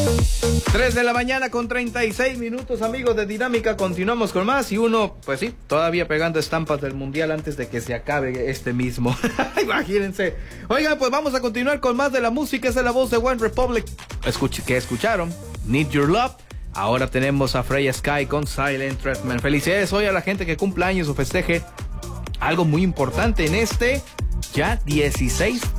3 de la mañana con 36 minutos, amigos de Dinámica. Continuamos con más y uno, pues sí, todavía pegando estampas del mundial antes de que se acabe este mismo. Imagínense. Oigan, pues vamos a continuar con más de la música. Esa es la voz de One Republic. ¿Qué escucharon? Need Your Love. Ahora tenemos a Freya Sky con Silent Treatment. Felicidades hoy a la gente que cumple años o festeje algo muy importante en este ya 16